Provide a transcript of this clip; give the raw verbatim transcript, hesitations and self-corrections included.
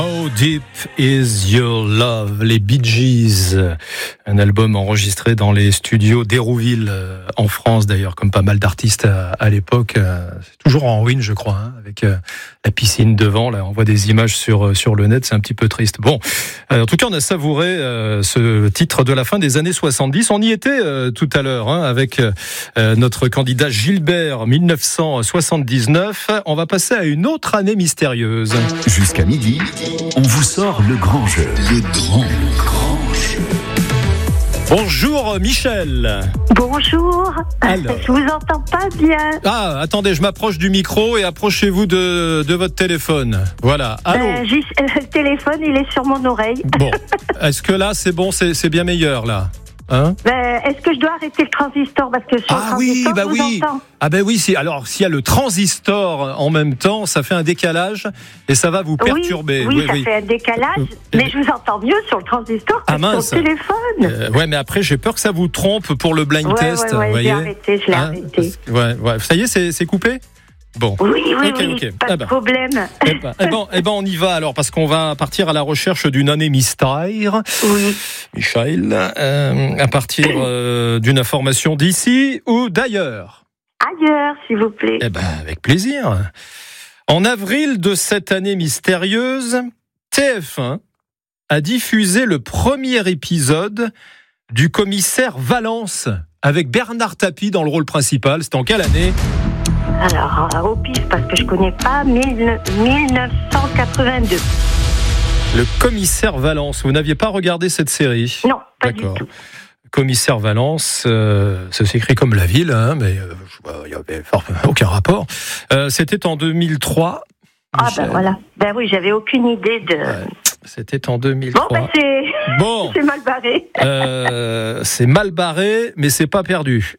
How Deep Is Your Love, les Bee Gees, un album enregistré dans les studios d'Hérouville en France d'ailleurs, comme pas mal d'artistes à, à l'époque. C'est toujours en ruine, je crois, hein, avec la piscine devant. Là, on voit des images sur sur le net, c'est un petit peu triste. Bon, en tout cas, on a savouré euh, ce titre de la fin des années soixante-dix. On y était euh, tout à l'heure hein, avec euh, notre candidat Gilbert, dix-neuf cent soixante-dix-neuf. On va passer à une autre année mystérieuse. Jusqu'à midi, on vous sort le grand jeu. Le grand, le grand jeu. Bonjour Michel. Bonjour. Alors. Je vous entends pas bien. Ah, attendez, je m'approche du micro et approchez-vous de, de votre téléphone. Voilà. Allô. Euh, juste, euh, le téléphone, il est sur mon oreille. Bon. Est-ce que là, c'est bon, c'est, c'est bien meilleur là? Hein? Ben, est-ce que je dois arrêter le transistor parce que sur ah le transistor, oui, bah je oui. vous entends. Ah ben oui, si, alors s'il y a le transistor en même temps, ça fait un décalage et ça va vous perturber. Oui, oui, oui ça oui. fait un décalage, Euh, mais je vous entends mieux sur le transistor que ah, mince. sur le téléphone. Euh, ouais, mais après j'ai peur que ça vous trompe pour le blind ouais, test. ouais, ouais, vous je l'ai voyez arrêté, je l'ai Hein, arrêté. parce que- ouais, ouais. Ça y est, c'est, c'est coupé. Bon. Oui, oui, Ok, oui, ok. pas Ah de ben. problème. Eh ben, eh ben, eh ben, on y va alors parce qu'on va partir à la recherche d'une année mystère. Oui. Michel, euh, à partir euh, d'une information d'ici ou d'ailleurs. Ailleurs, s'il vous plaît. Eh ben, avec plaisir. En avril de cette année mystérieuse, T F un a diffusé le premier épisode du commissaire Valence avec Bernard Tapie dans le rôle principal. C'était en quelle année ? Alors, euh, au pif, parce que je connais pas, mille neuf cent quatre-vingt-deux. Le commissaire Valence. Vous n'aviez pas regardé cette série ? Non, pas D'accord. du tout. Commissaire Valence, euh, ça s'écrit comme la ville, hein, mais il n'y avait aucun rapport. Euh, c'était en deux mille trois. Ah Michel. ben voilà. Ben oui, j'avais aucune idée de... Ouais, c'était en deux mille Bon, trois. ben c'est... Bon, c'est mal barré. euh, c'est mal barré, mais c'est pas perdu.